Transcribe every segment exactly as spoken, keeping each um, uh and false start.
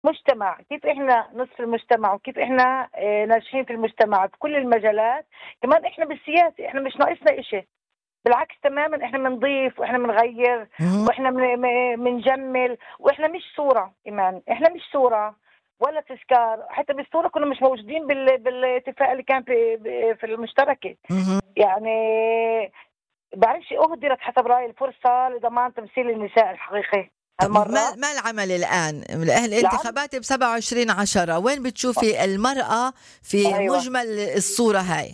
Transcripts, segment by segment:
مجتمع، كيف إحنا نصف المجتمع وكيف إحنا آآ ناجحين في المجتمع في كل المجالات، كمان إحنا بالسياسة إحنا مش ناقصنا إشي، بالعكس تمامًا إحنا بنضيف وإحنا بنغيّر اهم. وإحنا بن م بنجمّل وإحنا مش صورة إيمان، إحنا مش صورة ولا تذكار، حتى بالصورة كنا مش موجودين بال بالاتفاق اللي كان في ب في المشتركة، اهم. يعني بعرفش أُهدرت حسب رأيي الفرصة لضمان تمثيل النساء الحقيقي طب ما هالمرّة. ما العمل الآن؟ الآن العم الانتخابات بسبعة وعشرين عشرة، وين بتشوفي المرأة في أيوه. مجمل الصورة هاي؟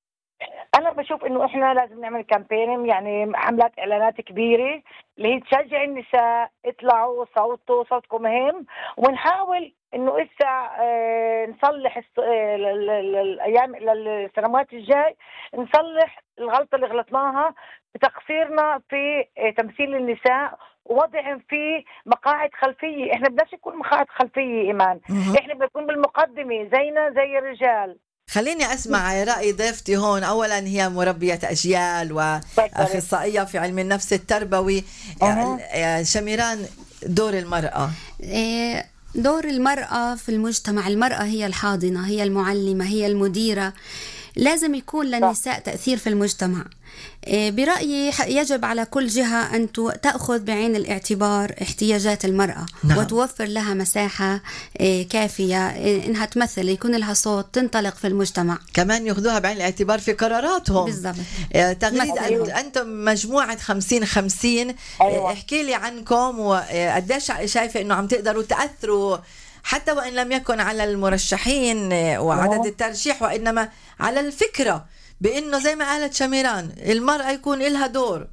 أنا باشوف إنه إحنا لازم نعمل campaign يعني حملات إعلانات كبيرة اللي هي تشجّع النساء اطلعوا صوتوا صوتكم مهم، ونحاول إنه إسا آآ نصلّح الص آآ ال ال ال الأيام للسنوات الجاي نصلّح الغلطة اللي غلطناها بتقصيرنا في آآ تمثيل النساء ووضعهم في مقاعد خلفية، إحنا بدناش نكون مقاعد خلفية إيمان، اهم. إحنا بدنا نكون بالمقدمة زينا زي الرجال. خليني أسمع رأي ضيفتي هون. أولا هي مربية أجيال اتفضلي. وأخصائية في علم النفس التربوي. اهم. يا شميران، دور المرأة. إيه، دور المرأة في المجتمع، المرأة هي الحاضنة، هي المعلمة، هي المديرة. لازم يكون صح. للنساء تأثير في المجتمع. إيه، برأيي ح- يجب على كل جهة أن تو- تأخذ بعين الاعتبار احتياجات المرأة، نعم. وتوفر لها مساحة إيه، كافية إيه، إنها تمثل، يكون لها صوت، تنطلق في المجتمع. كمان ياخذوها بعين الاعتبار في قراراتهم. بالضبط. آه، تغريد، مثلاً. أنت أنتم مجموعة خمسين خمسين. أيوة. احكي لي عنكم وقديش شايفة إنه عم تقدروا تأثروا حتى وإن لم يكن على المرشحين آه، وعدد أها. الترشيح، وإنما على الفكرة بإنه زي ما قالت شميران المرأة يكون إلها دور.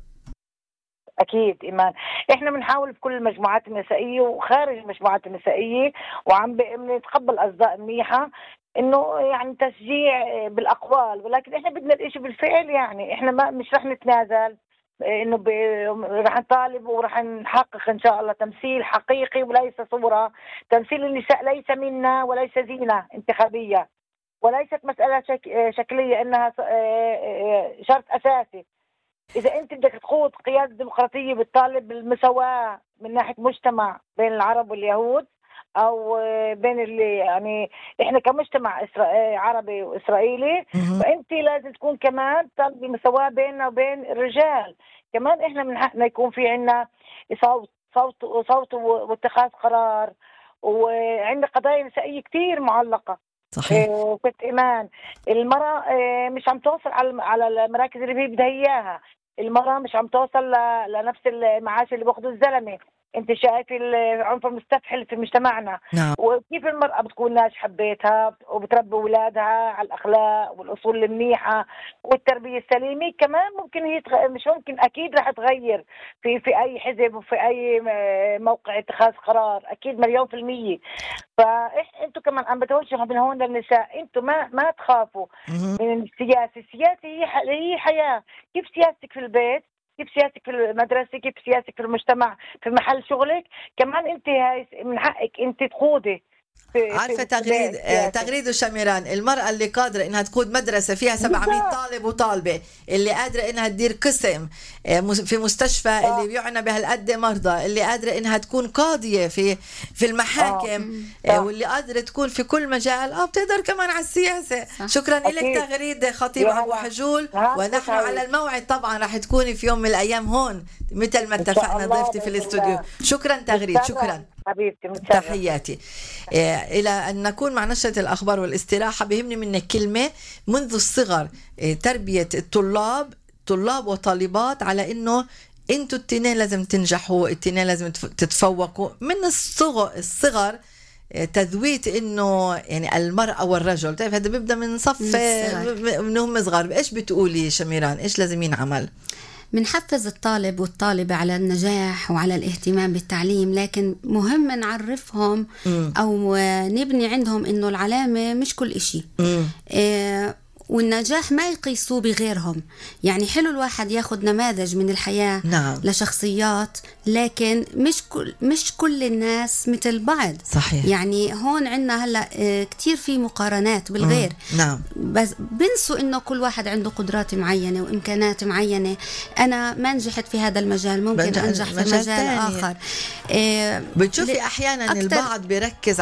أكيد إيمان، إحنا بنحاول بكل المجموعات النسائية وخارج المجموعات النسائية وعم ب- بنتقبل أصداء منيحة إنه يعني تشجيع بالأقوال، ولكن إحنا بدنا الإشي بالفعل، يعني إحنا ما مش رح نتنازل إنه ب- رح نطالب ورح نحقق إن شاء الله تمثيل حقيقي وليس صورة. تمثيل النساء ليس منا وليس زينة انتخابية وليست مسألة شك... شكلية، إنها س- شرط أساسي. إذا أنت بدك تقود قيادة ديمقراطية بتطالب بالمساواة من ناحية مجتمع بين العرب واليهود أو بين اللي يعني إحنا كمجتمع إسرا... عربي وإسرائيلي، مهم. فأنت لازم تكون كمان تطالب بالمساواة بيننا وبين الرجال. كمان إحنا من حقنا يكون في عنا صوت صوت صوت واتخاذ قرار، وعندنا قضايا نسائية كتير معلقة. صحيح. إيه، ست إيمان، المرأة إيه، مش عم توصل على على المراكز اللي هي بدها إياها، المرأة مش عم توصل ل- لنفس المعاش اللي بياخده الزلمة. انت شايف العنف المستفحل في مجتمعنا، نعم. وكيف المرأة بتكون ناجحة ببيتها وبتربي أولادها على الأخلاق والأصول المنيحة والتربية السليمة. كمان ممكن هي تغ... مش ممكن، أكيد رح تغير في في أي حزب وفي أي م- موقع اتخاذ قرار، أكيد مليون في المية. فانتوا كمان عم بتوجهوا من هون للنساء، انتوا ما ما تخافوا مهم. من السياسه، السياسه هي ح- هي حياه. كيف سياستك في البيت، كيف سياستك في المدرسه، كيف سياستك في المجتمع، في محل شغلك، كمان انت هاي من حقك انت تقودي في عارفة في تغريد آه، السياسه. تغريد وشميران، المرأة اللي قادرة إنها تقود مدرسة فيها سبعمية بالضبط. طالب وطالبة، اللي قادرة إنها تدير قسم آه، مس- في مستشفى اللي صح. بيعنى بهالقد مرضى، اللي قادرة إنها تكون قاضية في في اه. المحاكم، مم. آه، صح. واللي قادرة تكون في كل مجال، اه بتقدر كمان على السياسة. صح. شكرا لك اكيد. تغريد خطيب يا أبو هلا. حجول، ها ونحن هاي على الموعد طبعا رح تكوني في يوم من الأيام هون مثل ما ان شاء اتفقنا الله ضيفتي في باذن الاستوديو. الله. شكرا تغريد، متشرف شكرا. حبيبتي، متشرف. تحياتي. إيه، إلى أن نكون مع نشرة الأخبار والاستراحة، بهمني منك كلمة منذ الصغر، إيه، تربية الطلاب، طلاب وطالبات، على إنه أنتوا التنين لازم تنجحوا، التنين لازم تف- تتفوقوا من الصغر الصغر إيه، تذويت إنه يعني المرأة والرجل، بتعرف هذا بيبدأ من صف من الصغر. م- من هم صغار. إيش بتقولي شميران، إيش لازم ينعمل؟ بنحفز الطالب والطالبة على النجاح وعلى الاهتمام بالتعليم، لكن مهم نعرفهم مم. أو نبني عندهم إنه العلامة مش كل إشي. مم. إيه، والنجاح ما يقيسوه بغيرهم. يعني حلو الواحد ياخد نماذج من الحياة نعم. لشخصيات، لكن مش كل مش كل الناس مثل بعض. صحيح. يعني هون عندنا هلا كتير في مقارنات بالغير. مم. نعم. بس بنسوا انه كل واحد عنده قدرات معينة وامكانات معينة. انا ما نجحت في هذا المجال، ممكن انجح في مجال, مجال اخر. بتشوفي احيانا البعض بيركز